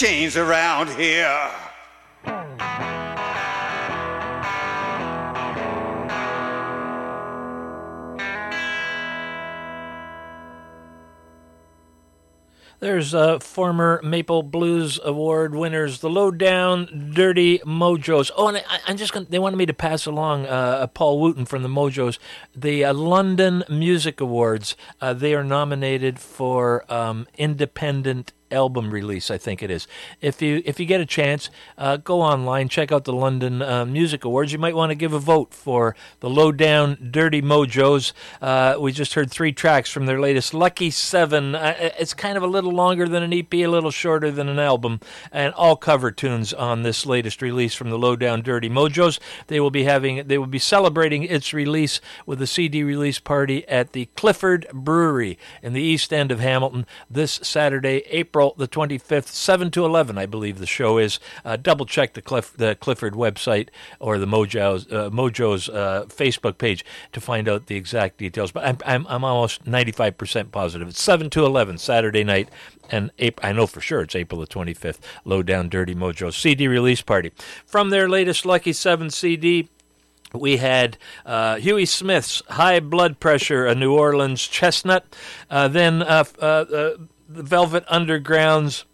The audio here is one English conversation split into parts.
chains around here. There's former Maple Blues Award winners, the Lowdown Dirty Mojos. Oh, and I'm just they wanted me to pass along Paul Wooten from the Mojos. The London Music Awards, they are nominated for Independent Album Release, I think it is. If you get a chance, go online, check out the London Music Awards. You might want to give a vote for the Lowdown Dirty Mojos. We just heard 3 tracks from their latest Lucky 7. It's kind of a little longer than an EP, a little shorter than an album, and all cover tunes on this latest release from the Lowdown Dirty Mojos. They will be celebrating its release with a CD release party at the Clifford Brewery in the East End of Hamilton this Saturday, April the 25th, 7 to 11, I believe the show is. Double check the Clifford website or the Mojo's Facebook page to find out the exact details. But I'm almost 95% positive. It's 7 to 11 Saturday night, and I know for sure it's April the 25th. Lowdown Dirty Mojo CD release party. From their latest Lucky 7 CD, we had Huey Smith's High Blood Pressure, a New Orleans chestnut. Then the Velvet Underground's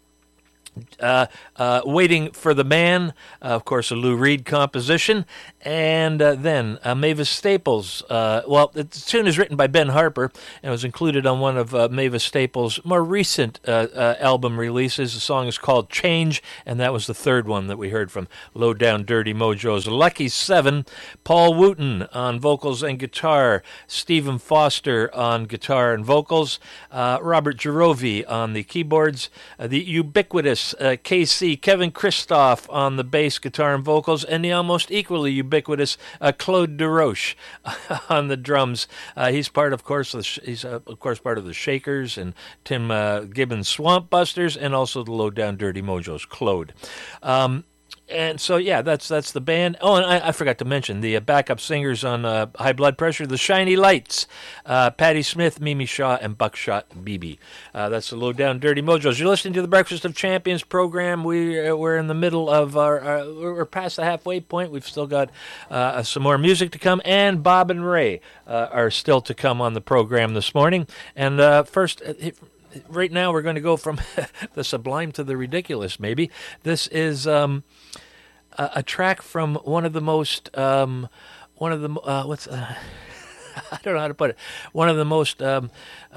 Waiting for the Man, of course, a Lou Reed composition. And then Mavis Staples. The tune is written by Ben Harper and was included on one of Mavis Staples' more recent album releases. The song is called Change, and that was the third one that we heard from Lowdown Dirty Mojo's Lucky 7. Paul Wooten on vocals and guitar, Stephen Foster on guitar and vocals, Robert Girovi on the keyboards, the ubiquitous KC Kevin Christoph on the bass, guitar, and vocals, and the almost equally ubiquitous Claude DeRoche on the drums. He's part of course part of the Shakers and Tim Gibbons Swamp Busters, and also the Lowdown Dirty Mojos, Claude. And so, yeah, that's the band. Oh, and I forgot to mention the backup singers on High Blood Pressure, the Shiny Lights, Patti Smith, Mimi Shaw, and Buckshot Bibi. That's the Lowdown Dirty Mojos. You're listening to the Breakfast of Champions program. We're in the middle of we're past the halfway point. We've still got some more music to come, and Bob and Ray are still to come on the program this morning. And first... right now, we're going to go from the sublime to the ridiculous, maybe. This is a track from one of the most, I don't know how to put it, one of the most, not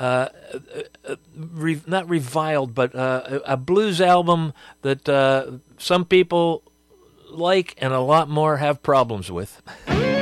reviled, but a blues album that some people like and a lot more have problems with.